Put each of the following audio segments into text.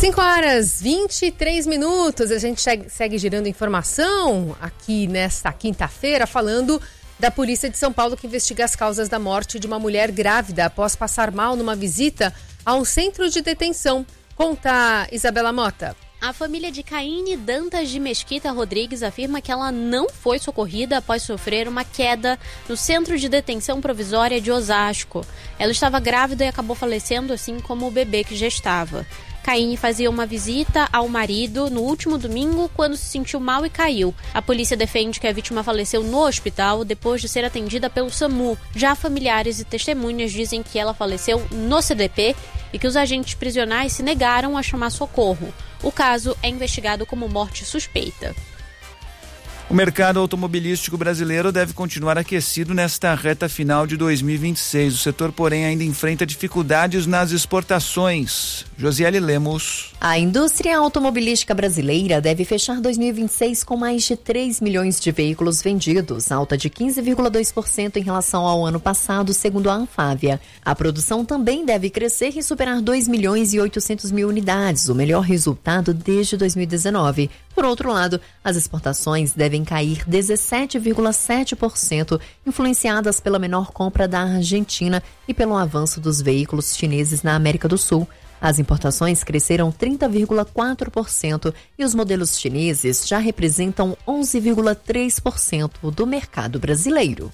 5h23. A gente segue girando informação aqui nesta quinta-feira, falando da Polícia de São Paulo, que investiga as causas da morte de uma mulher grávida após passar mal numa visita a um centro de detenção. Conta Isabela Mota. A família de Caíne Dantas de Mesquita Rodrigues afirma que ela não foi socorrida após sofrer uma queda no Centro de Detenção Provisória de Osasco. Ela estava grávida e acabou falecendo, assim como o bebê que gestava. Caíne fazia uma visita ao marido no último domingo quando se sentiu mal e caiu. A polícia defende que a vítima faleceu no hospital depois de ser atendida pelo SAMU. Já familiares e testemunhas dizem que ela faleceu no CDP e que os agentes prisionais se negaram a chamar socorro. O caso é investigado como morte suspeita. O mercado automobilístico brasileiro deve continuar aquecido nesta reta final de 2026. O setor, porém, ainda enfrenta dificuldades nas exportações. Josiele Lemos. A indústria automobilística brasileira deve fechar 2026 com mais de 3 milhões de veículos vendidos, alta de 15,2% em relação ao ano passado, segundo a Anfávia. A produção também deve crescer e superar 2 milhões e 800 mil unidades, o melhor resultado desde 2019. Por outro lado, as exportações devem cair 17,7%, influenciadas pela menor compra da Argentina e pelo avanço dos veículos chineses na América do Sul. As importações cresceram 30,4% e os modelos chineses já representam 11,3% do mercado brasileiro.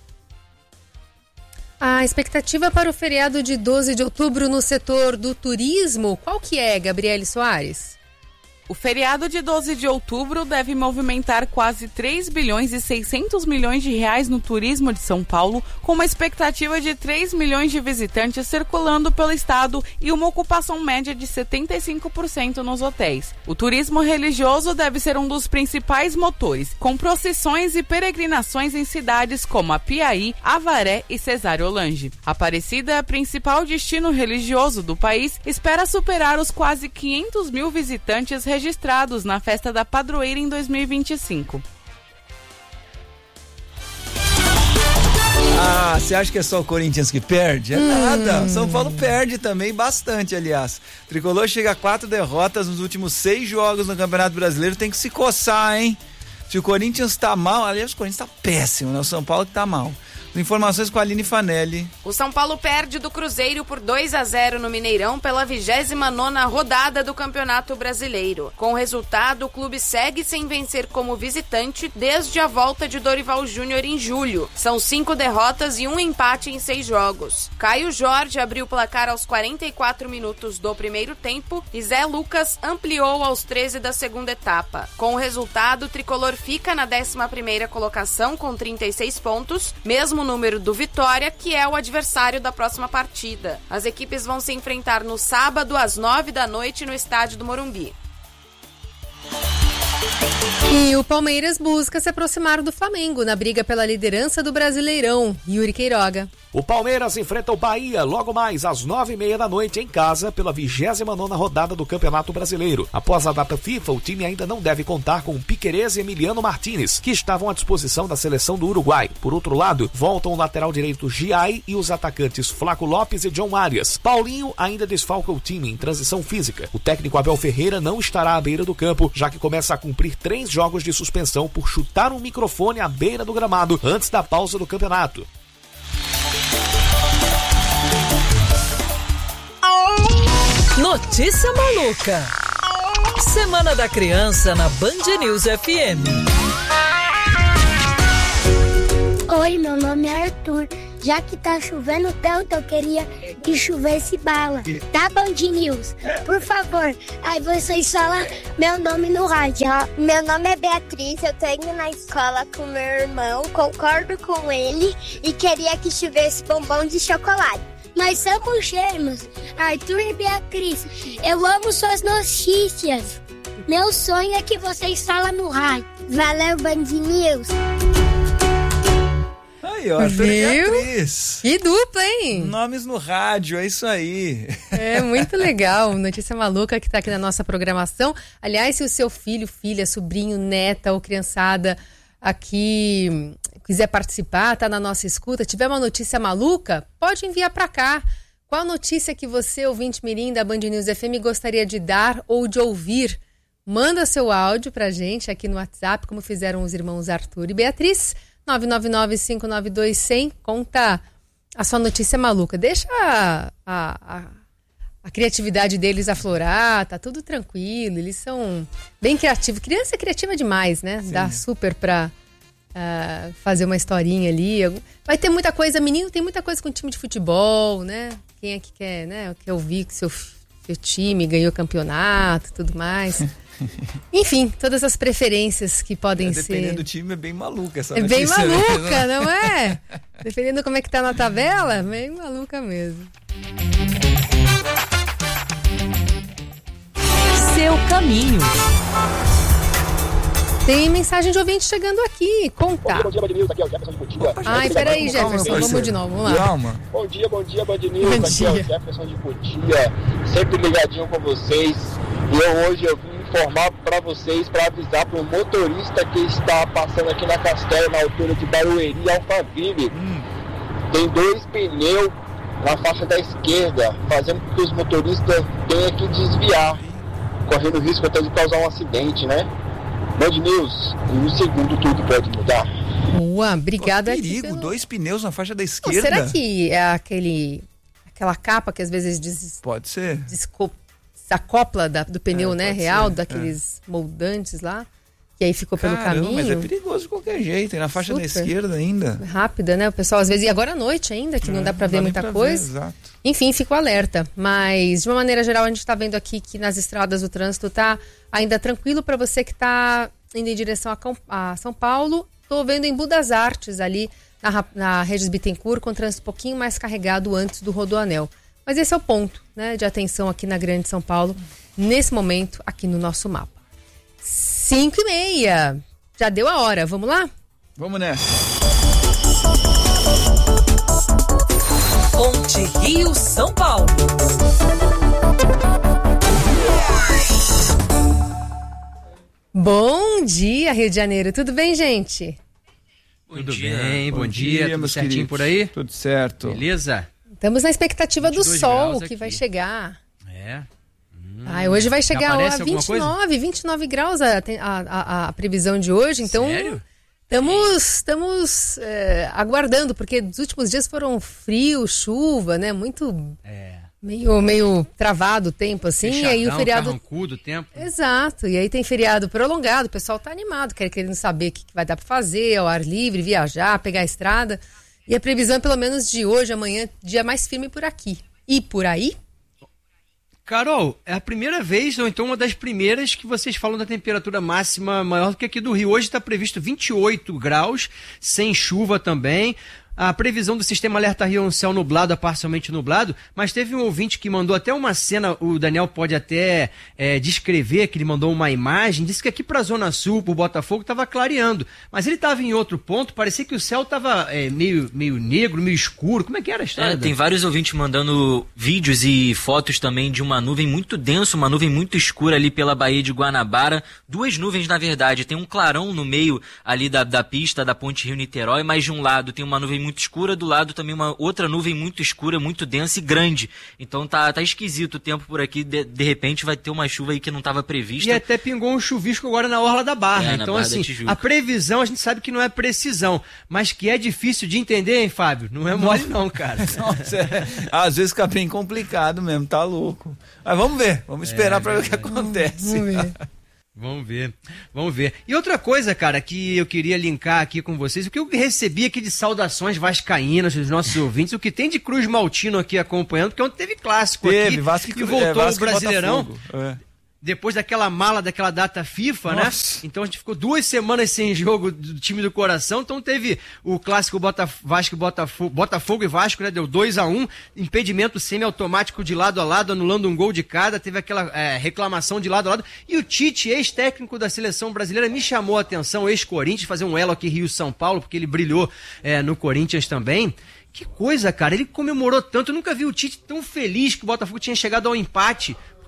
A expectativa para o feriado de 12 de outubro no setor do turismo, qual que é, Gabriele Soares? O feriado de 12 de outubro deve movimentar quase 3 bilhões e 600 milhões de reais no turismo de São Paulo, com uma expectativa de 3 milhões de visitantes circulando pelo estado e uma ocupação média de 75% nos hotéis. O turismo religioso deve ser um dos principais motores, com procissões e peregrinações em cidades como Apiaí, Avaré e Cesário-Lange. Aparecida, principal destino religioso do país, espera superar os quase 500 mil visitantes registrados na festa da padroeira em 2025. Você acha que é só o Corinthians que perde? É nada. São Paulo perde também, bastante, aliás. O Tricolor chega a 4 derrotas nos últimos 6 jogos no Campeonato Brasileiro. Tem que se coçar, hein? Se o Corinthians tá mal, aliás, o Corinthians tá péssimo, né? O São Paulo que tá mal. Informações com a Aline Fanelli. O São Paulo perde do Cruzeiro por 2-0 no Mineirão pela 29ª rodada do Campeonato Brasileiro. Com o resultado, o clube segue sem vencer como visitante desde a volta de Dorival Júnior em julho. São 5 derrotas e 1 empate em 6 jogos. Caio Jorge abriu o placar aos 44 minutos do primeiro tempo e Zé Lucas ampliou aos 13 da segunda etapa. Com o resultado, o Tricolor fica na 11ª colocação com 36 pontos, mesmo número do Vitória, que é o adversário da próxima partida. As equipes vão se enfrentar no sábado às 9 da noite no estádio do Morumbi. E o Palmeiras busca se aproximar do Flamengo na briga pela liderança do Brasileirão. Yuri Queiroga. O Palmeiras enfrenta o Bahia logo mais às 9h30 da noite em casa pela 29ª rodada do Campeonato Brasileiro. Após a data FIFA, o time ainda não deve contar com Piquerez e Emiliano Martínez, que estavam à disposição da seleção do Uruguai. Por outro lado, voltam o lateral direito Giai e os atacantes Flaco Lopes e John Arias. Paulinho ainda desfalca o time em transição física. O técnico Abel Ferreira não estará à beira do campo, já que começa a cumprir 3 jogos de suspensão por chutar um microfone à beira do gramado antes da pausa do campeonato. Notícia maluca. Semana da Criança na Band News FM. Oi, meu nome é Arthur. Já que tá chovendo tanto, eu queria que chovesse bala. Tá, Band News? Por favor, aí vocês falam meu nome no rádio. Meu nome é Beatriz, eu tô indo na escola com meu irmão, concordo com ele e queria que chovesse bombom de chocolate. Nós somos gêmeos, Arthur e Beatriz. Eu amo suas notícias. Meu sonho é que vocês falam no rádio. Valeu, Band News. Aí, ó, Arthur e Beatriz. Que dupla, hein? Nomes no rádio, é isso aí. É muito legal. Notícia maluca que tá aqui na nossa programação. Aliás, se o seu filho, filha, sobrinho, neta ou criançada aqui quiser participar, tá na nossa escuta, tiver uma notícia maluca, pode enviar para cá. Qual notícia que você, ouvinte mirim da Band News FM, gostaria de dar ou de ouvir? Manda seu áudio pra gente aqui no WhatsApp, como fizeram os irmãos Arthur e Beatriz. 999-592-100. Conta a sua notícia maluca. Deixa a criatividade deles aflorar, tá tudo tranquilo. Eles são bem criativos. Criança é criativa demais, né? Sim. Dá super pra fazer uma historinha ali. Vai ter muita coisa. Menino tem muita coisa com time de futebol, né? Quem é que quer, né? Quer ouvir que seu time ganhou campeonato e tudo mais. Enfim, todas as preferências que podem ser. Dependendo do time, é bem maluca essa notícia. É bem maluca, mesmo. Não é? Dependendo como é que tá na tabela, é bem maluca mesmo. Seu caminho. Tem mensagem de ouvinte chegando aqui. Conta. Bom dia, Band News. Aqui é o Jefferson de Cotia. Ai, peraí, Jefferson. Vamos de novo. Vamos lá. Calma. Bom dia, Band News. Aqui é o Jefferson de Cotia. Sempre ligadinho com vocês. E hoje eu vim informar para vocês, para avisar para o motorista que está passando aqui na Castelo, na altura de Barueri, Alphaville. Tem 2 pneus na faixa da esquerda, fazendo com que os motoristas tenham que desviar, correndo risco até de causar um acidente, né? Band News, em um segundo tudo pode mudar. Boa, obrigada. Perigo, 2 pneus na faixa da esquerda. Será que é aquela capa que às vezes pode ser. Acopla do pneu, né, real, daqueles moldantes lá, que aí ficou pelo caminho. Mas é perigoso de qualquer jeito, e na faixa da esquerda ainda. Rápida, né, o pessoal às vezes, e agora à noite ainda, que não dá pra ver muita coisa. Exato. Enfim, fico alerta, mas de uma maneira geral a gente tá vendo aqui que nas estradas o trânsito tá ainda tranquilo para você que tá indo em direção a São Paulo. Tô vendo em Budas Artes ali, na Regis Bittencourt, com o trânsito um pouquinho mais carregado antes do Rodoanel. Mas esse é o ponto, né, de atenção aqui na Grande São Paulo, nesse momento, aqui no nosso mapa. 5h30. Já deu a hora, vamos lá? Vamos nessa. Ponte Rio São Paulo. Bom dia, Rio de Janeiro. Tudo bem, gente? Tudo bem, bom dia. Tudo certinho queridos. Por aí? Tudo certo. Beleza? Estamos na expectativa do sol que vai chegar. É. Hoje vai chegar a 29 graus a previsão de hoje. Então, sério? Estamos aguardando, porque os últimos dias foram frio, chuva, né? Muito meio travado o tempo, assim. Fechadão, e aí o feriado. Carrancudo o tempo. Exato. E aí tem feriado prolongado, o pessoal tá animado, querendo saber o que vai dar para fazer, ao ar livre, viajar, pegar a estrada. E a previsão é pelo menos de hoje, amanhã, dia mais firme por aqui. E por aí? Carol, é a primeira vez, ou então uma das primeiras, que vocês falam da temperatura máxima maior do que aqui do Rio. Hoje está previsto 28 graus, sem chuva também. A previsão do sistema Alerta Rio é um céu nublado a parcialmente nublado, mas teve um ouvinte que mandou até uma cena, o Daniel pode até descrever, que ele mandou uma imagem, disse que aqui para a Zona Sul, por Botafogo, estava clareando, mas ele estava em outro ponto, parecia que o céu estava meio negro, meio escuro. Como é que era a história? Tem vários ouvintes mandando vídeos e fotos também de uma nuvem muito densa, uma nuvem muito escura ali pela Baía de Guanabara, 2 nuvens na verdade, tem um clarão no meio ali da pista da Ponte Rio-Niterói, mas de um lado tem uma nuvem muito escura, do lado também uma outra nuvem muito escura, muito densa e grande. Então tá esquisito o tempo por aqui, de repente vai ter uma chuva aí que não estava prevista. E até pingou um chuvisco agora na Orla da Barra. Então assim, a previsão a gente sabe que não é precisão, mas que é difícil de entender, hein, Fábio? Não é mole não, cara. Nossa, às vezes fica bem complicado mesmo, tá louco. Mas vamos ver, vamos esperar para ver o que acontece. Vamos ver. E outra coisa, cara, que eu queria linkar aqui com vocês, o que eu recebi aqui de saudações vascaínas dos nossos ouvintes, o que tem de Cruz Maltino aqui acompanhando, porque ontem teve clássico aqui, Vasco, e voltou Vasco o Brasileirão. Depois daquela mala, daquela data FIFA, Nossa. né? Então a gente ficou 2 semanas sem jogo do time do coração. Então teve o clássico Botafogo e Vasco, né? Deu 2-1, impedimento semiautomático de lado a lado, anulando um gol de cada. Teve aquela reclamação de lado a lado. E o Tite, ex-técnico da seleção brasileira, me chamou a atenção, ex-Corinthians, fazer um elo aqui Rio-São Paulo, porque ele brilhou no Corinthians também. Que coisa, cara. Ele comemorou tanto. Eu nunca vi o Tite tão feliz que o Botafogo tinha chegado ao empate.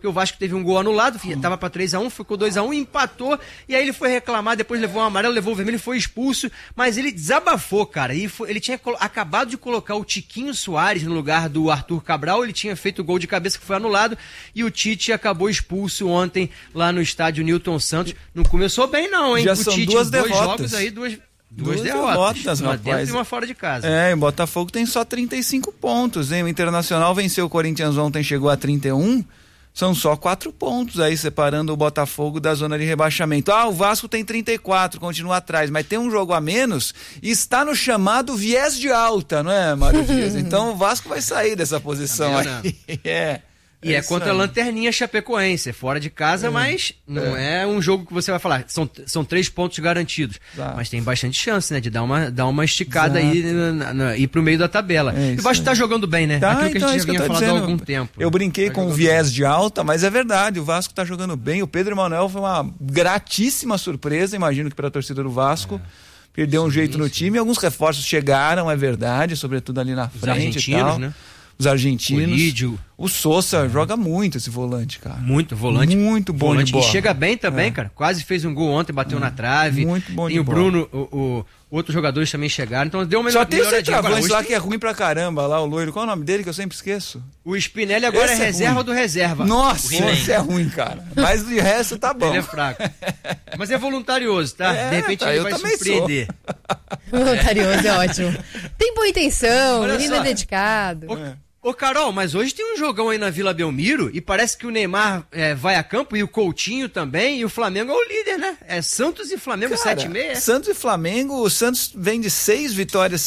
porque o Vasco teve um gol anulado, tava pra 3-1, ficou 2-1, empatou, e aí ele foi reclamar, depois levou um amarelo, levou o vermelho, foi expulso, mas ele desabafou, cara, e ele tinha acabado de colocar o Tiquinho Soares no lugar do Arthur Cabral, ele tinha feito o gol de cabeça que foi anulado, e o Tite acabou expulso ontem lá no estádio Newton Santos. Não começou bem não, hein? Já o são Tite, duas dois derrotas. jogos aí, duas derrotas, uma dentro e uma fora de casa. E o Botafogo tem só 35 pontos, hein? O Internacional venceu o Corinthians ontem, chegou a 31, são só 4 pontos aí separando o Botafogo da zona de rebaixamento. O Vasco tem 34, continua atrás, mas tem um jogo a menos e está no chamado viés de alta, não é, Mário Dias? Então o Vasco vai sair dessa posição aí. E é contra a Lanterninha Chapecoense, é fora de casa, mas não é um jogo que você vai falar, são 3 pontos garantidos. Exato. Mas tem bastante chance, né, de dar uma esticada aí, ir pro meio da tabela. E o Vasco tá jogando bem, né? Aquilo que a gente já vinha falando há algum tempo. Eu brinquei com o viés de alta, mas é verdade, o Vasco tá jogando bem. O Pedro Emanuel foi uma gratíssima surpresa, imagino que para a torcida do Vasco. Perdeu um jeito no time, alguns reforços chegaram, é verdade, sobretudo ali na frente. Os argentinos, né? Os argentinos. O Lídio. O Sousa joga muito esse volante, cara. Muito volante. Muito bom volante. De bola. E chega bem também, cara. Quase fez um gol ontem, bateu na trave. Muito bom de bola. E o Bruno, outros jogadores também chegaram. Então deu uma Só tem o centroavante lá hoje... que é ruim pra caramba, lá o loiro. Qual é o nome dele que eu sempre esqueço? O Spinelli agora esse é reserva do reserva. Nossa, esse é ruim, cara. Mas de resto tá bom. Ele é fraco. Mas é voluntarioso, tá? De repente ele vai surpreender. Voluntarioso é ótimo. Tem boa intenção, o menino é dedicado. Ô Carol, mas hoje tem um jogão aí na Vila Belmiro e parece que o Neymar vai a campo e o Coutinho também e o Flamengo é o líder, né? É Santos e Flamengo 7-6. Santos e Flamengo, o Santos vem de 6 vitórias,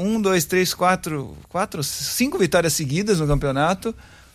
5 vitórias seguidas no campeonato.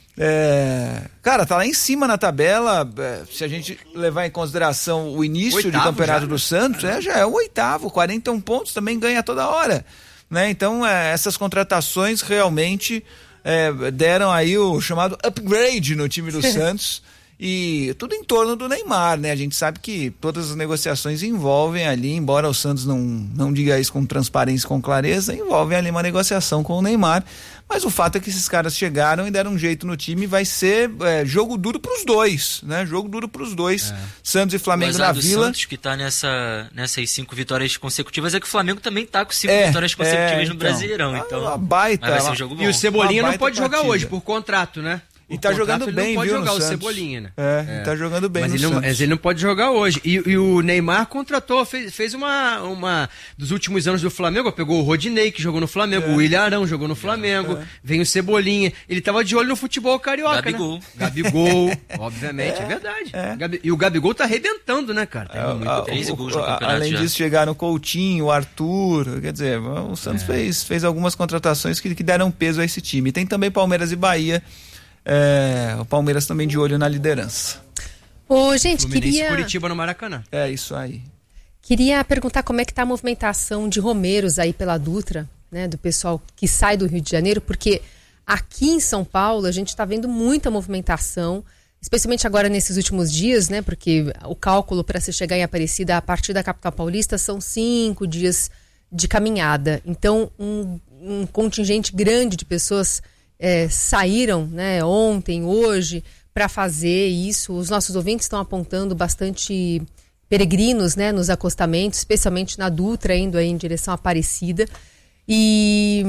Cara, tá lá em cima na tabela, se a gente levar em consideração o início do campeonato do Santos, já é o 8º, 41 pontos, também ganha toda hora, né? Então essas contratações realmente deram aí o chamado upgrade no time do Santos e tudo em torno do Neymar, né? A gente sabe que todas as negociações envolvem ali, embora o Santos não diga isso com transparência, com clareza, envolvem ali uma negociação com o Neymar, mas o fato é que esses caras chegaram e deram um jeito no time, vai ser jogo duro pros dois, né? Jogo duro pros dois, Santos e Flamengo na Vila. O Santos que tá nessas 5 vitórias consecutivas, é que o Flamengo também tá com 5 vitórias consecutivas no Brasileirão, então uma baita, vai ser um jogo bom. E o Cebolinha não pode jogar hoje, por contrato, né? E tá jogando bem, viu, não pode jogar o Cebolinha, né? Tá jogando bem mas ele não pode jogar hoje. E o Neymar contratou, fez uma dos últimos anos do Flamengo, pegou o Rodinei, que jogou no Flamengo, o William Arão jogou no Flamengo, vem o Cebolinha, ele tava de olho no futebol carioca, Gabigol, obviamente, é verdade. E o Gabigol tá arrebentando, né, cara? Tem muito 13 gols no campeonato. Além disso, chegaram o Coutinho, o Arthur, quer dizer, o Santos fez algumas contratações que deram peso a esse time. Tem também Palmeiras e Bahia, o Palmeiras também de olho na liderança. Gente, Fluminense Curitiba no Maracanã. É isso aí. Queria perguntar como é que tá a movimentação de romeiros aí pela Dutra, né, do pessoal que sai do Rio de Janeiro, porque aqui em São Paulo a gente está vendo muita movimentação, especialmente agora nesses últimos dias, né, porque o cálculo para se chegar em Aparecida a partir da capital paulista são 5 dias de caminhada. Então um contingente grande de pessoas saíram, né, ontem, hoje, para fazer isso. Os nossos ouvintes estão apontando bastante peregrinos, né, nos acostamentos, especialmente na Dutra, indo aí em direção à Aparecida. E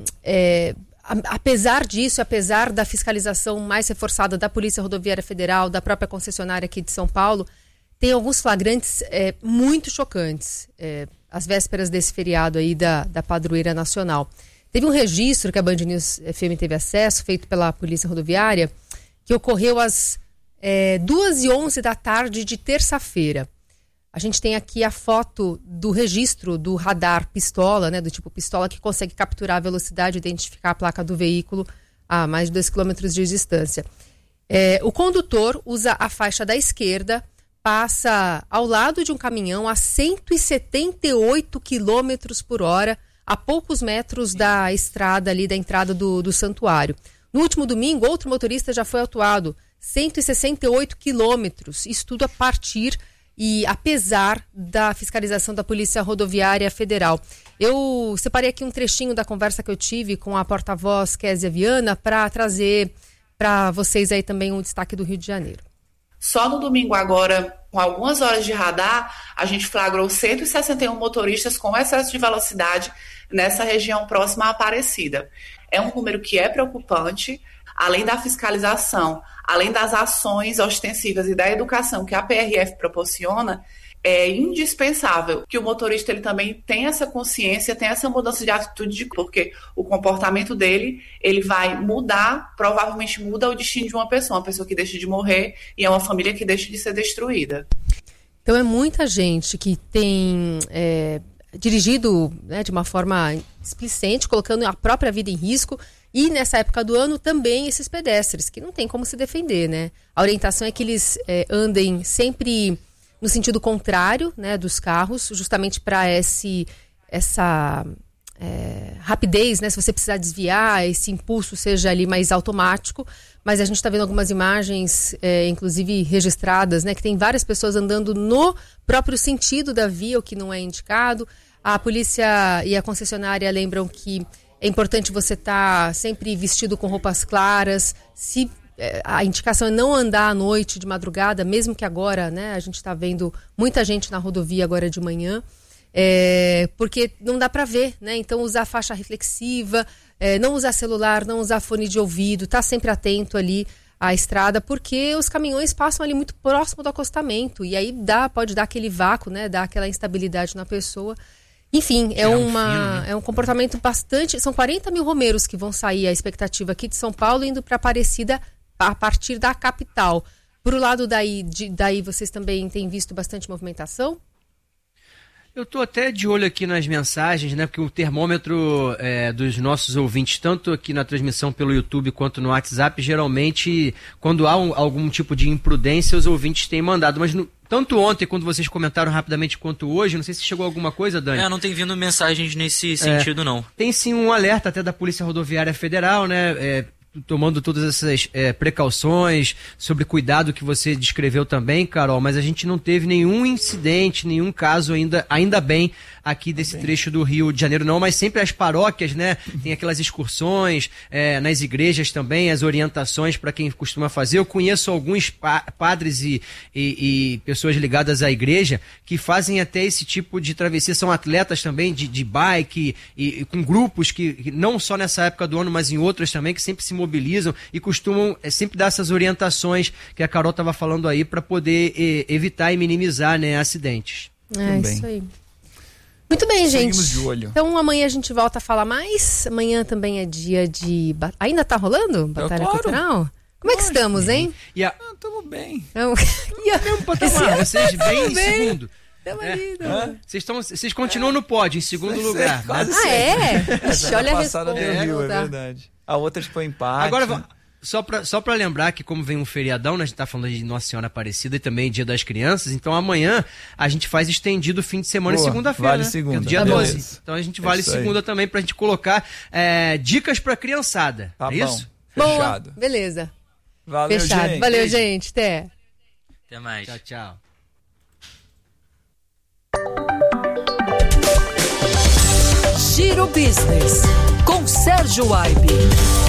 apesar disso, apesar da fiscalização mais reforçada da Polícia Rodoviária Federal, da própria concessionária aqui de São Paulo, tem alguns flagrantes muito chocantes, às vésperas desse feriado aí da Padroeira Nacional. Teve um registro que a Band News FM teve acesso, feito pela Polícia Rodoviária, que ocorreu às 2h11 da tarde de terça-feira. A gente tem aqui a foto do registro do radar pistola, né, do tipo pistola, que consegue capturar a velocidade e identificar a placa do veículo a mais de 2 km de distância. O condutor usa a faixa da esquerda, passa ao lado de um caminhão a 178 km por hora, a poucos metros da estrada ali, da entrada do santuário. No último domingo, outro motorista já foi autuado, 168 quilômetros, isso tudo a partir e apesar da fiscalização da Polícia Rodoviária Federal. Eu separei aqui um trechinho da conversa que eu tive com a porta-voz Kézia Viana para trazer para vocês aí também um destaque do Rio de Janeiro. Só no domingo agora, com algumas horas de radar, a gente flagrou 161 motoristas com excesso de velocidade nessa região próxima à Aparecida. É um número que é preocupante, além da fiscalização, além das ações ostensivas e da educação que a PRF proporciona. É indispensável que o motorista ele também tenha essa consciência, tenha essa mudança de atitude, porque o comportamento dele ele vai mudar, provavelmente muda o destino de uma pessoa que deixa de morrer e é uma família que deixa de ser destruída. Então é muita gente que tem dirigido, né, de uma forma displicente, colocando a própria vida em risco, e nessa época do ano também esses pedestres, que não tem como se defender, né? A orientação é que eles andem sempre no sentido contrário, né, dos carros, justamente para essa rapidez, né, se você precisar desviar, esse impulso seja ali mais automático. Mas a gente está vendo algumas imagens, inclusive registradas, né, que tem várias pessoas andando no próprio sentido da via, o que não é indicado. A polícia e a concessionária lembram que é importante você estar sempre vestido com roupas claras. Se a indicação é não andar à noite, de madrugada, mesmo que agora, né, a gente está vendo muita gente na rodovia agora de manhã, porque não dá para ver, né? Então usar faixa reflexiva, não usar celular, não usar fone de ouvido, tá sempre atento ali à estrada, porque os caminhões passam ali muito próximo do acostamento e aí pode dar aquele vácuo, né? Dar aquela instabilidade na pessoa. Enfim, é um comportamento bastante... São 40 mil romeiros que vão sair, a expectativa aqui de São Paulo, indo para Aparecida a partir da capital. Pro lado daí vocês também têm visto bastante movimentação? Eu estou até de olho aqui nas mensagens, né? Porque o termômetro dos nossos ouvintes, tanto aqui na transmissão pelo YouTube quanto no WhatsApp, geralmente, quando há algum tipo de imprudência, os ouvintes têm mandado. Mas tanto ontem, quando vocês comentaram rapidamente, quanto hoje, não sei se chegou alguma coisa, Dani. Não tem vindo mensagens nesse sentido, não. Tem sim um alerta até da Polícia Rodoviária Federal, né? Tomando todas essas precauções, sobre cuidado que você descreveu também, Carol, mas a gente não teve nenhum incidente, nenhum caso ainda bem aqui desse trecho do Rio de Janeiro, não, mas sempre as paróquias, né, tem aquelas excursões, nas igrejas também, as orientações para quem costuma fazer. Eu conheço alguns padres e pessoas ligadas à igreja que fazem até esse tipo de travessia, são atletas também de bike e com grupos que não só nessa época do ano, mas em outras também, que sempre se mobilizam e costumam sempre dar essas orientações que a Carol estava falando aí para poder evitar e minimizar, né, acidentes. Isso aí. Muito bem, gente. Seguimos de olho. Então amanhã a gente volta a falar mais. Amanhã também é dia de... Ainda tá rolando? Batalha Cultural? Como é que estamos, hein? Estamos bem. Mesmo patamar, vocês bem em segundo. Estamos Vocês continuam no pódio, em segundo lugar. Ixi, olha a passada do resposta. Rio, é verdade. A outra foi empate. Agora, só pra lembrar que como vem um feriadão, né, a gente tá falando de Nossa Senhora Aparecida e também Dia das Crianças, então amanhã a gente faz estendido o fim de semana e segunda-feira, vale né? segunda. Dia Beleza. 12. Então a gente vale segunda também pra gente colocar dicas pra criançada. Tá é bom. isso? Fechado. Boa, beleza. Valeu, Fechado. gente. Valeu, gente. Até. Até mais. Tchau, tchau. Giro Business, com Sérgio Aibe.